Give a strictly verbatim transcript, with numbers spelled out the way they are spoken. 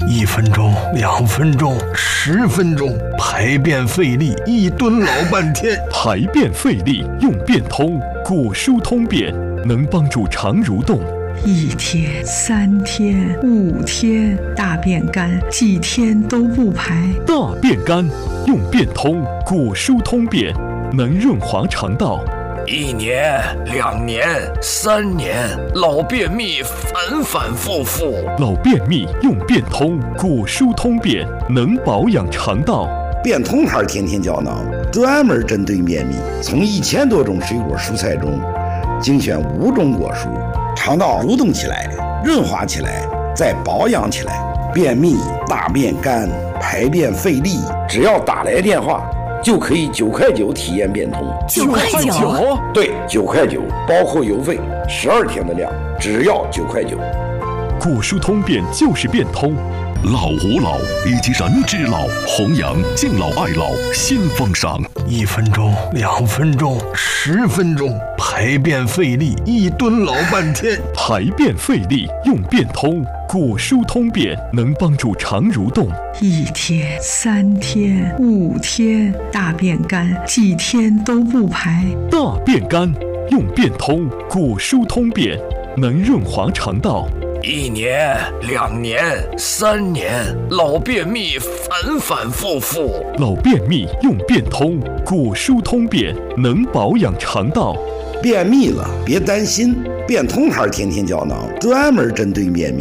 一分钟、两分钟、十分钟，排便费力，一蹲老半天。 排便费力用便通，果蔬通便能帮助肠蠕动。 一天、三天、五天，大便干，几天都不排。 大便干用便通，果蔬通便能润滑肠道。 一年、两年、三年，老便秘反反复复。 老便秘用便通，果蔬通便能保养肠道。 便通牌天天胶囊专门针对便秘，从一千多种水果蔬菜中精选五种果蔬，肠道蠕动起来，润滑起来，再保养起来。便秘、大便干、排便费力，只要打来电话就可以九块九体验便通。 九块九？ 对，九块九，包括邮费，十二天的量，只要九块九。 果蔬通便就是便通。 老吾老以及人之老，弘扬敬老爱老新风尚。 一分钟、两分钟、十分钟，排便费力，一蹲老半天。 排便费力用便通，果蔬通便能帮助肠蠕动。 一天、三天、五天，大便干，几天都不排。 大便干用便通，果蔬通便能润滑肠道。 一年、两年、三年，老便秘反反复复。 老便秘用便通，果蔬通便能保养肠道。 便秘了别担心，便通牌天天胶囊专门针对便秘。